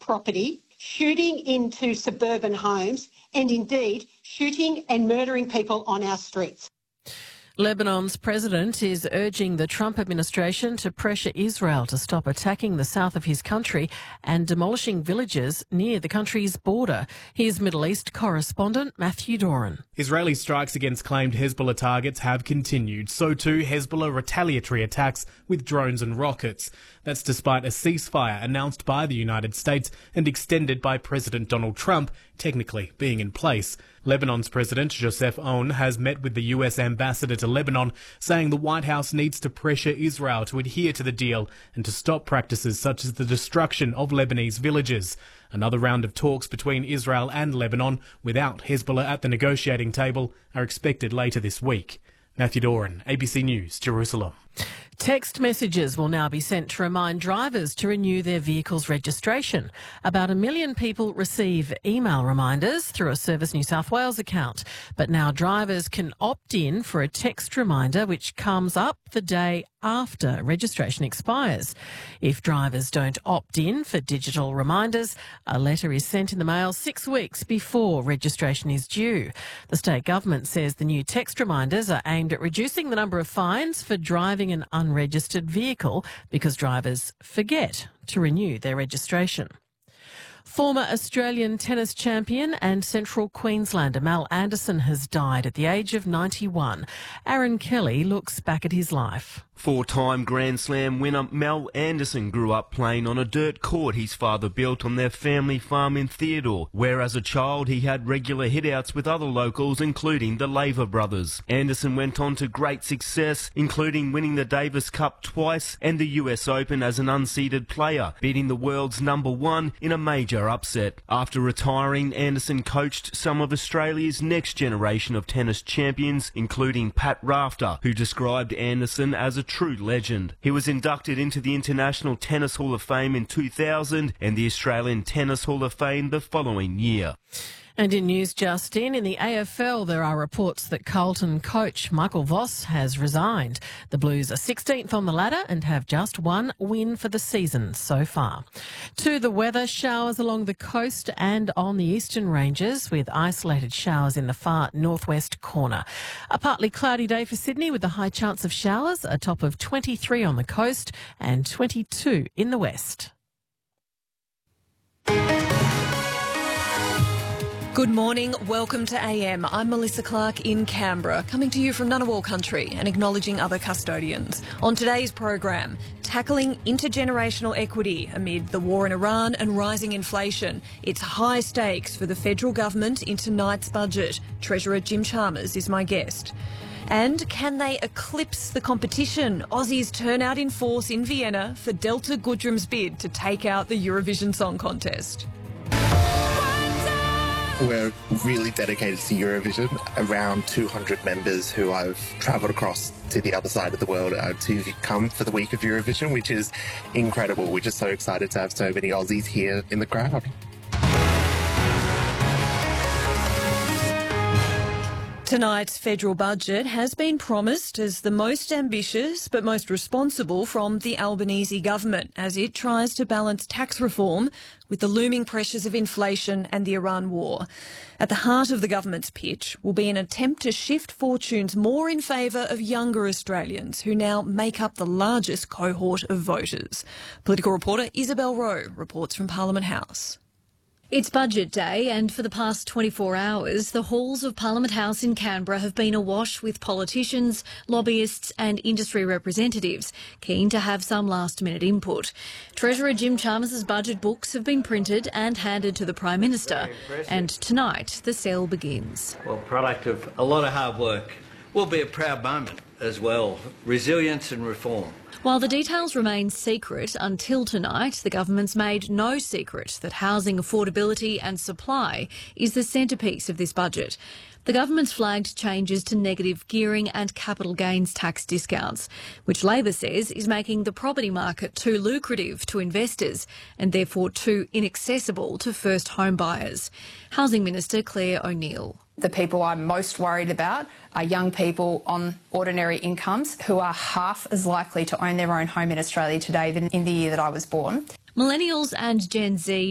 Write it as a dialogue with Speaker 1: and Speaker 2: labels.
Speaker 1: property, shooting into suburban homes, and indeed shooting and murdering people on our streets.
Speaker 2: Lebanon's president is urging the Trump administration to pressure Israel to stop attacking the south of his country and demolishing villages near the country's border. Here's Middle East correspondent Matthew Doran.
Speaker 3: Israeli strikes against claimed Hezbollah targets have continued. So too Hezbollah retaliatory attacks with drones and rockets. That's despite a ceasefire announced by the United States and extended by President Donald Trump, technically being in place. Lebanon's President Joseph Aoun has met with the US ambassador to Lebanon, saying the White House needs to pressure Israel to adhere to the deal and to stop practices such as the destruction of Lebanese villages. Another round of talks between Israel and Lebanon, without Hezbollah at the negotiating table, are expected later this week. Matthew Doran, ABC News, Jerusalem.
Speaker 2: Text messages will now be sent to remind drivers to renew their vehicle's registration. About 1 million people receive email reminders through a Service New South Wales account. But now drivers can opt in for a text reminder which comes up the day after registration expires. If drivers don't opt in for digital reminders, a letter is sent in the mail 6 weeks before registration is due. The state government says the new text reminders are aimed at reducing the number of fines for driving an unregistered vehicle because drivers forget to renew their registration. Former Australian tennis champion and Central Queenslander Mal Anderson has died at the age of 91. Aaron Kelly looks back at his life.
Speaker 4: Four-time Grand Slam winner Mal Anderson grew up playing on a dirt court his father built on their family farm in Theodore, where as a child he had regular hitouts with other locals, including the Laver brothers. Anderson went on to great success, including winning the Davis Cup twice and the US Open as an unseeded player, beating the world's #1 in a major upset. After retiring, Anderson coached some of Australia's next generation of tennis champions, including Pat Rafter, who described Anderson as a true legend. He was inducted into the International Tennis Hall of Fame in 2000 and the Australian Tennis Hall of Fame the following year.
Speaker 2: And in news just in the AFL, there are reports that Carlton coach Michael Voss has resigned. The Blues are 16th on the ladder and have just one win for the season so far. To the weather, showers along the coast and on the eastern ranges with isolated showers in the far northwest corner. A partly cloudy day for Sydney with a high chance of showers, a top of 23 on the coast and 22 in the west.
Speaker 5: Good morning, welcome to AM. I'm Melissa Clark in Canberra, coming to you from Ngunnawal country and acknowledging other custodians. On today's program, tackling intergenerational equity amid the war in Iran and rising inflation. It's high stakes for the federal government in tonight's budget. Treasurer Jim Chalmers is my guest. And can they eclipse the competition? Aussies turn out in force in Vienna for Delta Goodrem's bid to take out the Eurovision Song Contest.
Speaker 6: We're really dedicated to Eurovision. Around 200 members who I've travelled across to the other side of the world to come for the week of Eurovision, which is incredible. We're just so excited to have so many Aussies here in the crowd.
Speaker 5: Tonight's federal budget has been promised as the most ambitious but most responsible from the Albanese government as it tries to balance tax reform with the looming pressures of inflation and the Iran war. At the heart of the government's pitch will be an attempt to shift fortunes more in favour of younger Australians who now make up the largest cohort of voters. Political reporter Isabel Rowe reports from Parliament House.
Speaker 7: It's budget day, and for the past 24 hours, the halls of Parliament House in Canberra have been awash with politicians, lobbyists and industry representatives keen to have some last-minute input. Treasurer Jim Chalmers' budget books have been printed and handed to the Prime Minister, and tonight the sale begins.
Speaker 8: Well, product of a lot of hard work. Will be a proud moment as well. Resilience and reform.
Speaker 7: While the details remain secret until tonight, the government's made no secret that housing affordability and supply is the centrepiece of this budget. The government's flagged changes to negative gearing and capital gains tax discounts, which Labor says is making the property market too lucrative to investors and therefore too inaccessible to first home buyers. Housing Minister Claire O'Neill.
Speaker 9: The people I'm most worried about are young people on ordinary incomes who are half as likely to own their own home in Australia today than in the year that I was born.
Speaker 7: Millennials and Gen Z